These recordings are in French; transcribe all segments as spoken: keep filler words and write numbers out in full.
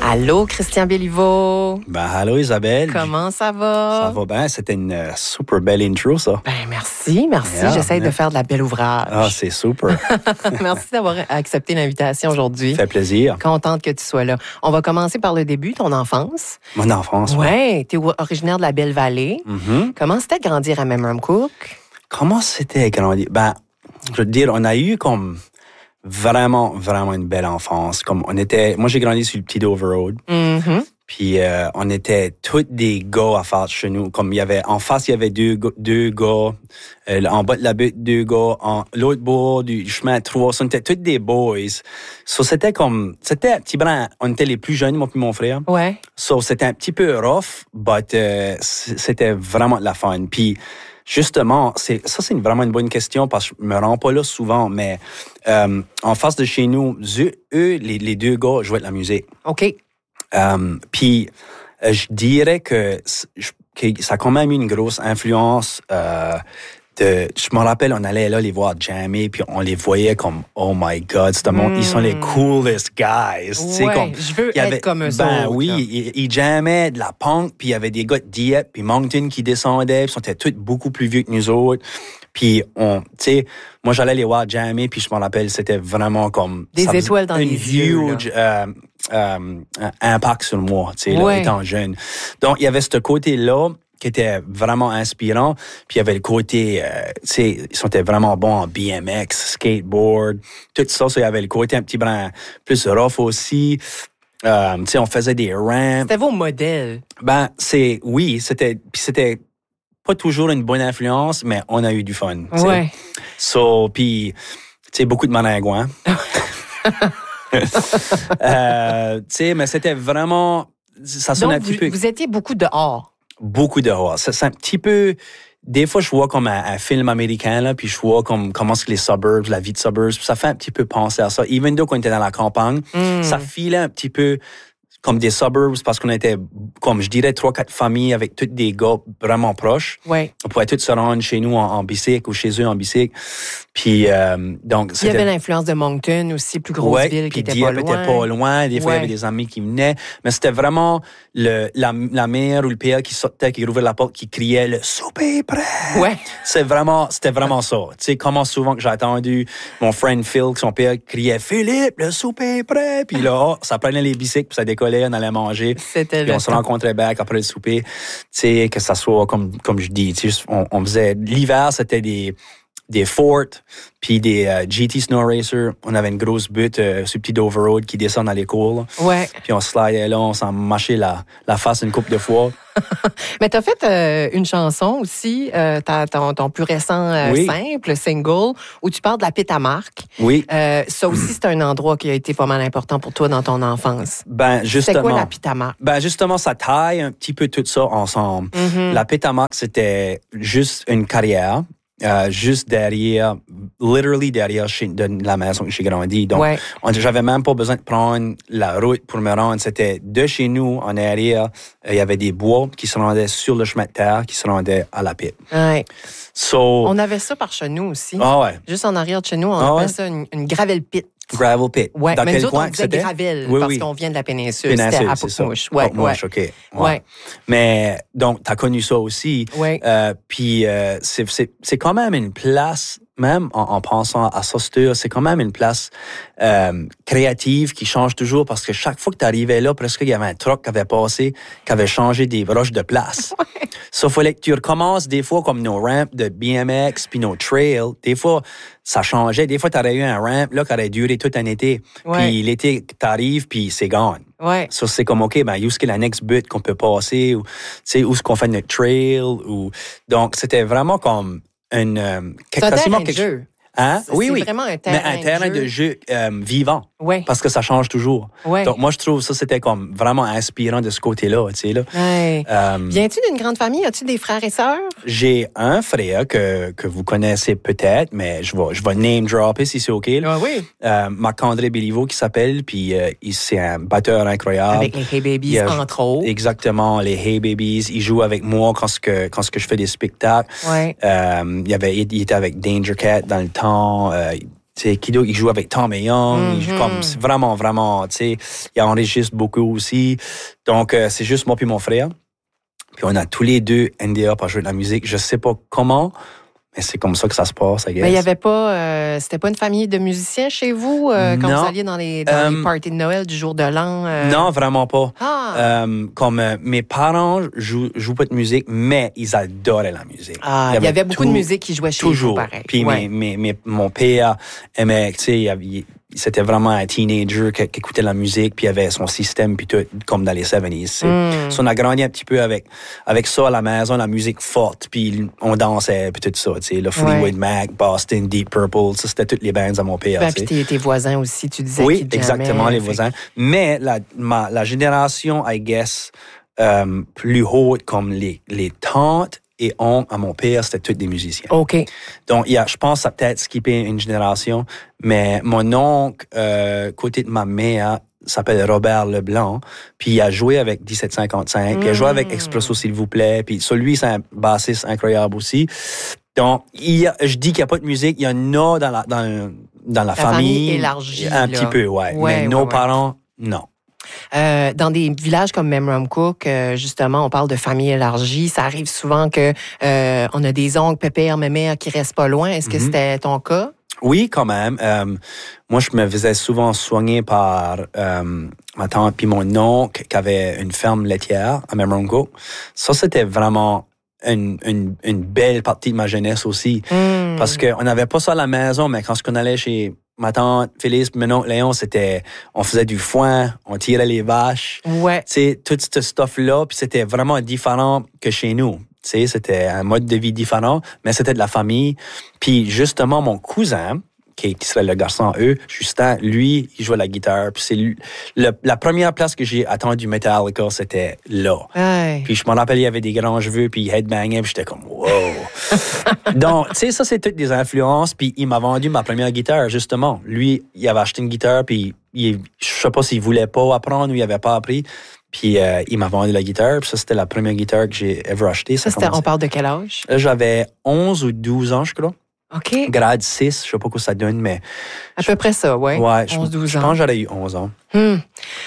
Allô, Christian Béliveau. Ben, allô, Isabelle. Comment ça va? Ça va bien. C'était une uh, super belle intro, ça. Ben, merci, merci. Yeah, J'essaie yeah. de faire de la belle ouvrage. Ah, c'est super. Merci d'avoir accepté l'invitation aujourd'hui. Ça fait plaisir. Contente que tu sois là. On va commencer par le début, ton enfance. Mon enfance. Ouais, tu es originaire de la Belle-Vallée. Mm-hmm. Comment c'était de grandir à Memramcook? Comment c'était grandir? Ben, je veux te dire, on a eu comme vraiment, vraiment une belle enfance. Comme on était, moi, j'ai grandi sur le petit Dover Road. Mm-hmm. Puis euh, on était tous des gars à faire chez nous. Comme il y avait, en face, il y avait deux, go- deux gars. Euh, en bas de la butte, deux gars. En l'autre bord du chemin, trois. On était tous des boys. So, c'était comme, c'était un petit brin. On était les plus jeunes, moi puis mon frère. Ouais. So, c'était un petit peu rough, but euh, c'était vraiment de la fun. Puis, justement, c'est, ça, c'est une, vraiment une bonne question parce que je me rends pas là souvent, mais euh, en face de chez nous, eux, eux les, les deux gars jouaient de la musique. OK. Euh, puis, euh, je dirais que, je- que ça a quand même eu une grosse influence. Euh, de, je me rappelle, on allait là les voir jammer, puis on les voyait comme, oh my God, c'est monde, ils sont les coolest guys. Tu sais, Ouais, comme, je veux il y avait- être comme eux Ben autres, oui, là. ils, ils jammaient de la punk, puis il y avait des gars de Dieppe, puis Moncton qui descendaient, puis ils étaient tous beaucoup plus vieux que nous autres. Puis, on, tu sais, moi, j'allais les voir jammer, puis je me rappelle, c'était vraiment comme... Des ça faisait étoiles dans une les yeux, huge euh, euh, impact sur moi, tu sais, là, Ouais. étant jeune. Donc, il y avait ce côté-là qui était vraiment inspirant, puis il y avait le côté, euh, tu sais, ils étaient vraiment bons en B M X, skateboard, tout ça, ça, il y avait le côté un petit brin plus rough aussi. Euh, tu sais, on faisait des ramps. C'était vos modèles. Ben, c'est, oui, c'était, puis c'était pas toujours une bonne influence, mais on a eu du fun. tu sais. Ouais. So, puis, tu sais, beaucoup de maringouins. euh, tu sais, mais c'était vraiment, ça sonne Donc, un petit vous, peu, vous étiez beaucoup dehors. beaucoup dehors. Ça, c'est un petit peu, des fois, je vois comme un, un film américain, là, puis je vois comme, comment c'est que les suburbs, la vie de suburbs, puis ça fait un petit peu penser à ça. Even though qu'on était dans la campagne, Mm. ça filait un petit peu comme des suburbs parce qu'on était, comme je dirais, trois, quatre familles avec tous des gars vraiment proches. Ouais. On pouvait tous se rendre chez nous en, en bicycle ou chez eux en bicycle. Puis, euh, donc, Il y avait l'influence de Moncton aussi, plus grosse ouais, ville qui puis était pas Dieppe loin. était pas loin. Des fois, il y Ouais. avait des amis qui venaient. Mais c'était vraiment le, la, la mère ou le père qui sortait, qui ouvrait la porte, qui criait « Le souper est prêt! » Ouais. C'est vraiment, c'était vraiment ça. Tu sais, comment souvent que j'ai entendu mon friend Phil, que son père criait « Philippe, le souper est prêt! » Puis là, oh, ça prenait les bicycles, puis ça décollait, on allait manger. C'était Puis le on se temps. rencontrait back après le souper. Tu sais, que ça soit comme, comme je dis, tu sais, on, on faisait, l'hiver, c'était des, des forts, puis des euh, G T Snow Racer. On avait une grosse butte euh, sur le petit Dover Road qui descend dans les cours. là. Ouais. Puis on slidait là, on s'en mâchait la, la face une couple de fois. Mais tu as fait euh, une chanson aussi, euh, ta- ton, ton plus récent euh, Oui. simple, single, où tu parles de la pite à marque. Oui. Euh, ça aussi, c'est un endroit qui a été pas mal important pour toi dans ton enfance. Ben, C'est justement. quoi la pite à marque? Ben, justement, ça taille un petit peu tout ça ensemble. Mm-hmm. La Pétamax, c'était juste une carrière, euh, juste derrière, literally derrière chez, de la maison où j'ai grandi. Donc, Ouais. on- j'avais même pas besoin de prendre la route pour me rendre. C'était de chez nous, en arrière, euh, il y avait des bois qui se rendaient sur le chemin de terre, qui se rendaient à la pite. Ouais. So, On avait ça par chez nous aussi. ah ouais, Juste en arrière de chez nous, on Ah appelle ouais? ça une, une gravel pit. gravel pit. Ouais, Dans mais quel nous autres, coin on que disait c'était? gravel Oui, parce oui. qu'on vient de la péninsule. Péninsule, C'était à c'est ça. Pocmouche. Ouais, ouais. Pocmouche, OK. Ouais. Ouais. Mais, donc, t'as connu ça aussi. Ouais. Euh, puis, euh, c'est, c'est, c'est quand même une place, même en, en pensant à Sauster, c'est quand même une place euh, créative qui change toujours parce que chaque fois que t'arrivais là, presque, il y avait un truck qui avait passé, qui avait changé des roches de place. Ça, il fallait que tu recommences des fois comme nos ramps de B M X puis nos trails. Des fois, ça changeait. Des fois, t'aurais eu un ramp là qui aurait duré tout un été. Ouais. Puis l'été, t'arrives, puis c'est gone. Ouais. Ça, c'est comme, OK, ben, où est-ce que la next but qu'on peut passer? Ou, tu sais, où est-ce qu'on fait notre trail? Ou... Donc, c'était vraiment comme une... Euh, C'est un quasiment terrain de quelque- jeu. Hein? C'est- Oui, c'est oui. vraiment un terrain Mais un terrain de de jeu. jeu, euh, vivant. Ouais. Parce que ça change toujours. Ouais. Donc, moi, je trouve ça, c'était comme vraiment inspirant de ce côté-là, tu sais, là. Ouais. Euh, Viens-tu d'une grande famille? As-tu des frères et sœurs? j'ai un frère que, que vous connaissez peut-être, mais je vais, je vais name dropper si c'est OK. Là. Ah oui. Euh, Marc-André Béliveau qui s'appelle, puis euh, il- c'est un batteur incroyable. Avec les Hey Babies, Il y a- entre autres. Exactement, les Hey Babies. Il joue avec moi quand, ce que, quand ce que je fais des spectacles. Ouais. Euh, il, y avait, il était avec Danger Cat dans le temps. Euh, Tu sais, Kido, il joue avec Tommy Young. Mm-hmm. Il joue comme, c'est vraiment, vraiment, tu sais, il enregistre beaucoup aussi. Donc, euh, c'est juste moi puis mon frère. Puis on a tous les deux endé up à jouer de la musique. Je sais pas comment, mais c'est comme ça que ça se passe, I guess. Mais il y avait pas, euh, c'était pas une famille de musiciens chez vous euh, quand Non. vous alliez dans les, dans Euh, les parties de Noël du jour de l'an? Euh... Non, vraiment pas. Ah. Euh, comme euh, mes parents jouent, jouent pas de musique, mais ils adoraient la musique. Ah, il y avait beaucoup tout, de musique qui jouait chez toujours. vous, pareil. Puis ouais. mes, mes, mes, mon père aimait, tu sais, il, il, c'était vraiment un teenager qui, qui écoutait la musique, puis il avait son système, puis tout, comme dans les soixante-dix. Mm. So, on a grandi un petit peu avec, avec ça à la maison, la musique forte, puis on dansait, puis tout ça, tu sais, le Fleetwood ouais. Mac, Boston, Deep Purple, ça, c'était toutes les bands à mon père. Ben, puis tes, tes voisins aussi, tu disais oui, qu'ils exactement, jamais, les voisins. Mais la, ma, la génération, I guess, euh, plus haute, comme les, les tantes et oncles à mon père, c'était tous des musiciens. OK. Donc, il y a, je pense, ça a peut-être skippé une génération, mais mon oncle, euh, côté de ma mère, s'appelle Robert Leblanc, puis il a joué avec dix-sept cinquante-cinq, mmh. il a joué avec Expresso, s'il vous plaît, puis celui, c'est un bassiste incroyable aussi. Donc, il y a, je dis qu'il n'y a pas de musique, il y en a dans la, dans, dans la, la famille. famille élargie. Un là. petit peu, ouais. ouais mais ouais, nos ouais. parents, non. Euh, dans des villages comme Memramcook, euh, justement, on parle de famille élargie. Ça arrive souvent que euh, on a des oncles, pépères, mémères qui restent pas loin. Est-ce que mm-hmm. c'était ton cas? Oui, quand même. Euh, moi, je me faisais souvent soigner par euh, ma tante puis mon oncle qui avait une ferme laitière à Memramcook. Ça, c'était vraiment une, une, une belle partie de ma jeunesse aussi. Mm. Parce qu'on n'avait pas ça à la maison, mais quand on allait chez ma tante Félix, mon oncle Léon, c'était, on faisait du foin, on tirait les vaches. Ouais. Tu sais, tout ce stuff-là, puis c'était vraiment différent que chez nous. Tu sais, c'était un mode de vie différent, mais c'était de la famille. Puis justement, mon cousin, qui, qui serait le garçon eux, Justin, lui, il jouait la guitare. Puis c'est lui, le, la première place que j'ai attendu Metallica, c'était là. Ouais. Puis je me rappelle, il y avait des grands cheveux, puis il headbangait, puis j'étais comme, wow! Donc, tu sais, ça, c'est toutes des influences. Puis il m'a vendu ma première guitare, justement. Lui, il avait acheté une guitare, puis il, je sais pas s'il voulait pas apprendre ou il avait pas appris. Puis euh, il m'a vendu la guitare. Puis ça, c'était la première guitare que j'ai ever achetée. Ça, ça c'était, on parle de quel âge? Là, j'avais onze ou douze ans, je crois. OK. Grade six, je sais pas quoi ça donne, mais... À peu près ça, oui. Ouais, onze douze ans. Je pense que j'aurais eu onze ans. Hum.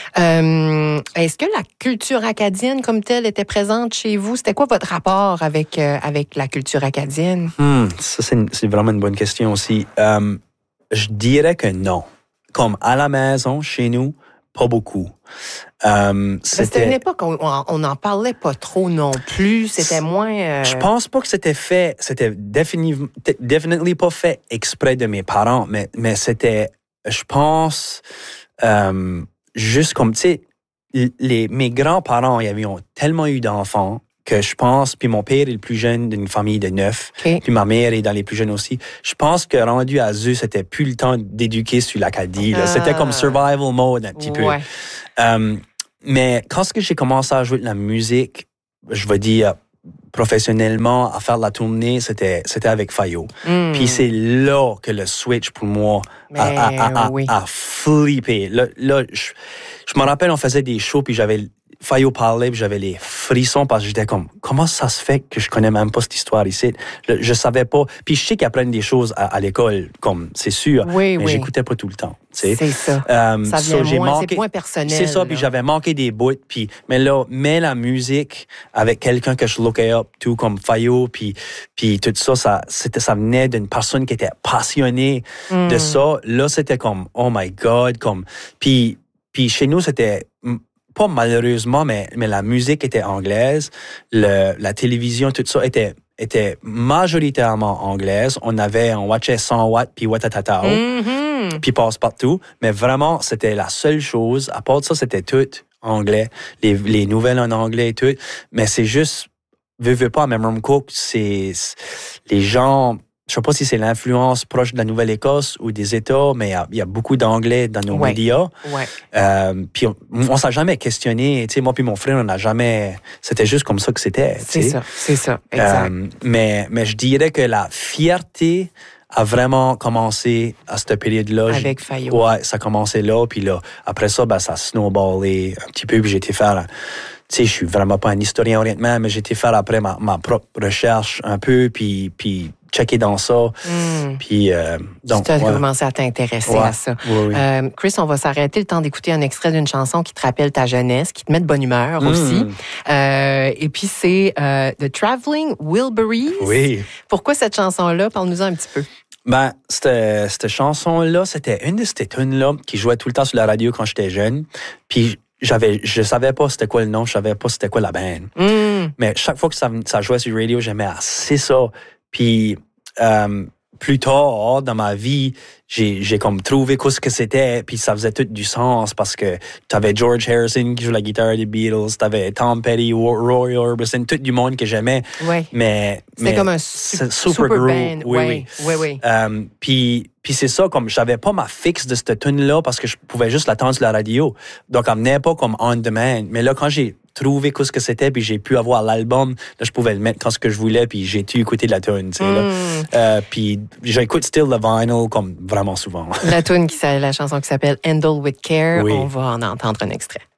Euh, est-ce que la culture acadienne comme telle était présente chez vous? C'était quoi votre rapport avec, euh, avec la culture acadienne? Hum, ça, c'est, une, c'est vraiment une bonne question aussi. Euh, je dirais que non. Comme à la maison, chez nous, pas beaucoup. Euh, c'était... c'était une époque où on n'en parlait pas trop non plus. C'était moins... Euh... Je pense pas que c'était fait... C'était définitivement definitely pas fait exprès de mes parents, mais, mais c'était, je pense, euh, juste comme, tu sais, les, mes grands-parents, ils avaient tellement eu d'enfants que je pense, puis mon père est le plus jeune d'une famille de neuf, okay. puis ma mère est dans les plus jeunes aussi. Je pense que rendu à eux, c'était plus le temps d'éduquer sur l'Acadie. Ah. C'était comme survival mode un petit ouais. peu. Um, mais quand ce que j'ai commencé à jouer de la musique, je veux dire professionnellement, à faire de la tournée, c'était, c'était avec Fayot. Mm. Puis c'est là que le switch pour moi a, a, a, oui. a, a flippé. Là, là je, je me rappelle, on faisait des shows, puis j'avais... Fayot parlait, puis j'avais les frissons parce que j'étais comme, comment ça se fait que je connais même pas cette histoire ici? Je, je savais pas. Puis je sais qu'ils apprennent des choses à, à l'école, comme, c'est sûr, oui, mais oui. j'écoutais pas tout le temps. T'sais. C'est ça. Euh, ça vient so, j'ai moins, manqué, c'est moins personnel. C'est ça, puis j'avais manqué des bouts, puis, mais là, mais la musique avec quelqu'un que je lookais up, tout comme Fayot, puis, puis tout ça, ça, c'était, ça venait d'une personne qui était passionnée mm. de ça. Là, c'était comme, oh my God, comme, puis, puis chez nous, c'était, pas malheureusement, mais, mais la musique était anglaise, le, la télévision, tout ça était, était majoritairement anglaise. On avait, on watchait cent watts, puis Watatatao, mm-hmm. puis Passe-Partout. Mais vraiment, c'était la seule chose. À part de ça, c'était tout anglais. Les, les nouvelles en anglais et tout. Mais c'est juste, veux, veux pas, à Memramcook, c'est, les gens... Je ne sais pas si c'est l'influence proche de la Nouvelle-Écosse ou des États, mais il y, y a beaucoup d'anglais dans nos ouais. médias. Ouais. Euh, puis on, on s'est jamais questionné. Tu sais, moi puis mon frère, on n'a jamais... C'était juste comme ça que c'était. C'est t'sais. ça, c'est ça, exact. Euh, mais, mais je dirais que la fierté a vraiment commencé à cette période-là. Avec Fayot. Ouais, ça a commencé là. Puis là, après ça, ben, ça a snowballé un petit peu. Puis j'ai été faire... Tu sais, je suis vraiment pas un historien honnêtement, mais j'ai été faire après ma, ma propre recherche un peu. Puis... puis checké dans ça. Mm. Puis, euh, donc, tu as ouais. commencé à t'intéresser Ouais. à ça. Oui, oui. Euh, Chris, on va s'arrêter le temps d'écouter un extrait d'une chanson qui te rappelle ta jeunesse, qui te met de bonne humeur Mm. aussi. Euh, et puis, c'est euh, The Traveling Wilburys. Oui. Pourquoi cette chanson-là? Parle-nous-en un petit peu. Ben, cette, cette chanson-là, c'était une de ces tunes-là qui jouait tout le temps sur la radio quand j'étais jeune. Puis, j'avais, je savais pas c'était quoi le nom, je savais pas c'était quoi la band. Mm. Mais chaque fois que ça, ça jouait sur la radio, j'aimais assez ça. Puis, euh, plus tard dans ma vie, j'ai, j'ai comme trouvé quoi ce que c'était, puis ça faisait tout du sens parce que t'avais George Harrison qui joue la guitare des Beatles, t'avais Tom Petty, Roy Orbison, tout du monde que j'aimais. Ouais. Mais C'était mais comme un c'est super, super group. band. Oui, ouais. oui. oui, oui. Euh, puis puis c'est ça, comme j'avais pas ma fixe de cette tune là parce que je pouvais juste l'attendre sur la radio. Donc, elle venait pas comme on demand. Mais là, quand j'ai trouvé quoi ce que c'était, puis j'ai pu avoir l'album, là, je pouvais le mettre quand ce que je voulais, puis j'ai pu écouter la tune, tu sais, Mm. là. Euh, puis j'écoute still le vinyl comme vraiment souvent. La tune qui, la chanson qui s'appelle Handle with Care, Oui. on va en entendre un extrait.